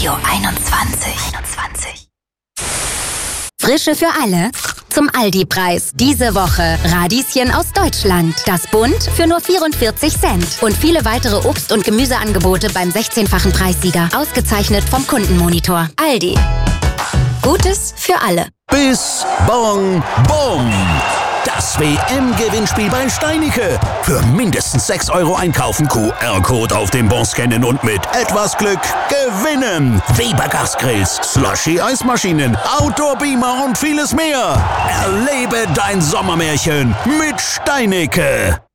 Radio 21. Frische für alle zum Aldi-Preis. Diese Woche Radieschen aus Deutschland. Das Bund für nur 44 Cent. Und viele weitere Obst- und Gemüseangebote beim 16-fachen Preissieger. Ausgezeichnet vom Kundenmonitor. Aldi. Gutes für alle. Bis Bon Bom. Das WM-Gewinnspiel bei Steinicke. Für mindestens 6 € einkaufen, QR-Code auf dem Bon scannen und mit etwas Glück gewinnen. Weber Gasgrills, Slushy-Eismaschinen, Outdoor-Beamer und vieles mehr. Erlebe dein Sommermärchen mit Steinicke.